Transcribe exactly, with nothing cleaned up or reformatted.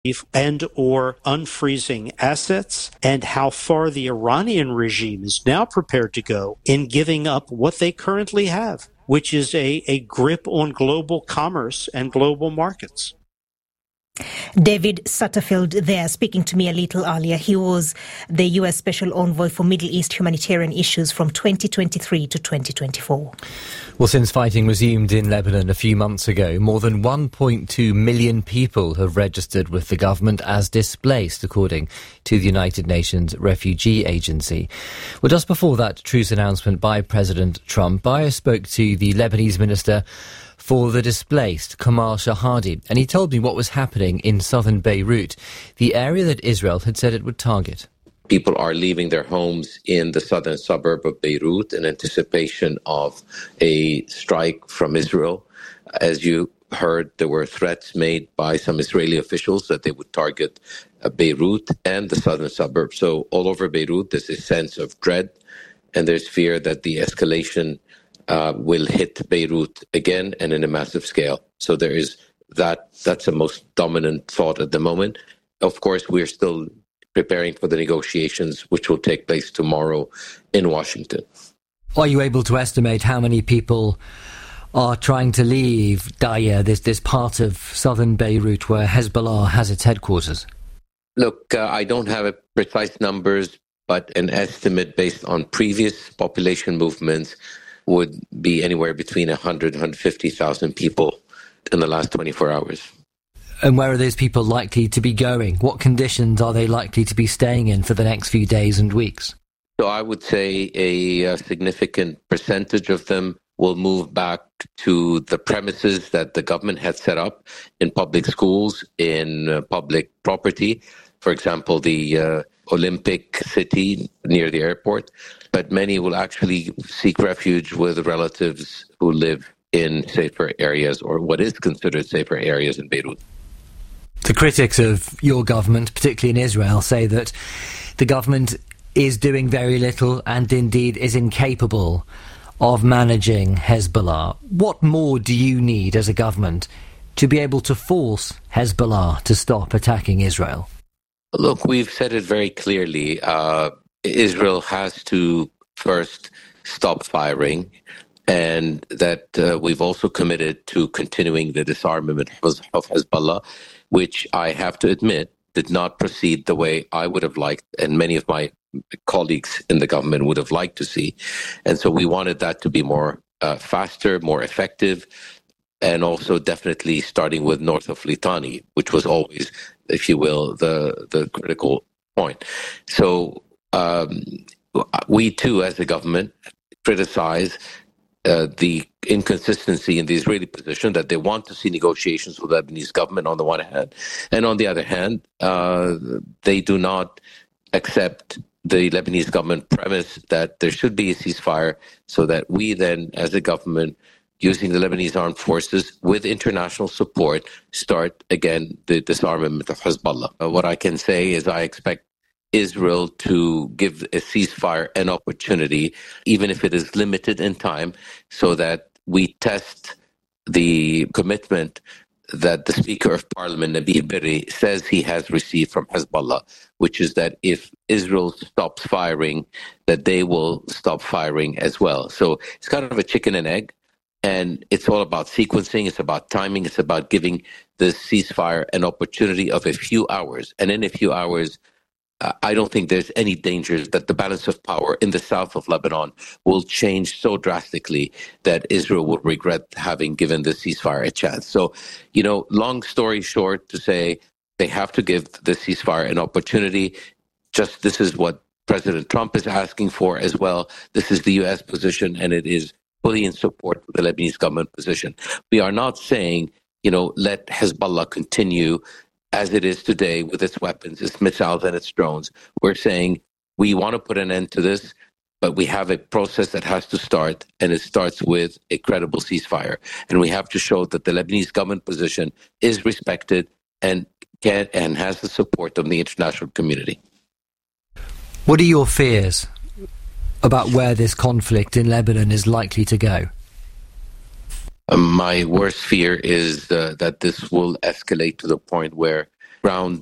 and or unfreezing assets, and how far the Iranian regime is now prepared to go in giving up what they currently have, which is a, a grip on global commerce and global markets. David Satterfield there speaking to me a little earlier. He was the U S Special Envoy for Middle East humanitarian issues from twenty twenty-three to twenty twenty-four. Well, since fighting resumed in Lebanon a few months ago, more than one point two million people have registered with the government as displaced, according to the United Nations Refugee Agency. Well, just before that truce announcement by President Trump, I spoke to the Lebanese Minister for the Displaced, Kamal Shahadi, and he told me what was happening in southern Beirut, the area that Israel had said it would target. People are leaving their homes in the southern suburb of Beirut in anticipation of a strike from Israel. As you heard, there were threats made by some Israeli officials that they would target uh, Beirut and the southern suburbs. So all over Beirut, there's a sense of dread, and there's fear that the escalation Uh, will hit Beirut again and in a massive scale. So there is that, that's the most dominant thought at the moment. Of course, we're still preparing for the negotiations, which will take place tomorrow in Washington. Are you able to estimate how many people are trying to leave Daya, this, this part of southern Beirut where Hezbollah has its headquarters? Look, uh, I don't have a precise numbers, but an estimate based on previous population movements would be anywhere between one hundred, one hundred fifty thousand people in the last twenty-four hours. And where are those people likely to be going? What conditions are they likely to be staying in for the next few days and weeks? So I would say a, a significant percentage of them will move back to the premises that the government had set up in public schools, in uh, public property. For example, the uh, Olympic City near the airport. But many will actually seek refuge with relatives who live in safer areas, or what is considered safer areas in Beirut. The critics of your government, particularly in Israel, say that the government is doing very little and indeed is incapable of managing Hezbollah. What more do you need as a government to be able to force Hezbollah to stop attacking Israel? Look, we've said it very clearly. Uh, Israel has to first stop firing, and that uh, we've also committed to continuing the disarmament of Hezbollah, which I have to admit did not proceed the way I would have liked, and many of my colleagues in the government would have liked to see. And so we wanted that to be more uh, faster, more effective, and also definitely starting with north of Litani, which was always, if you will, the, the critical point. So um, we too, as a government, criticize uh, the inconsistency in the Israeli position that they want to see negotiations with the Lebanese government on the one hand, and on the other hand, uh, they do not accept the Lebanese government premise that there should be a ceasefire, so that we then, as a government, using the Lebanese armed forces with international support, start again the disarmament of Hezbollah. Uh, what I can say is I expect Israel to give a ceasefire an opportunity, even if it is limited in time, so that we test the commitment that the Speaker of Parliament, Nabih Berri, says he has received from Hezbollah, which is that if Israel stops firing, that they will stop firing as well. So it's kind of a chicken and egg. And it's all about sequencing, it's about timing, it's about giving the ceasefire an opportunity of a few hours. And in a few hours, uh, I don't think there's any danger that the balance of power in the south of Lebanon will change so drastically that Israel will regret having given the ceasefire a chance. So, you know, long story short, to say they have to give the ceasefire an opportunity. Just this is what President Trump is asking for as well. This is the U S position, and it is fully in support of the Lebanese government position. We are not saying, you know, let Hezbollah continue as it is today with its weapons, its missiles, and its drones. We're saying we want to put an end to this, but we have a process that has to start, and it starts with a credible ceasefire. And we have to show that the Lebanese government position is respected and can and has the support of the international community. What are your fears about where this conflict in Lebanon is likely to go? Um, my worst fear is uh, that this will escalate to the point where around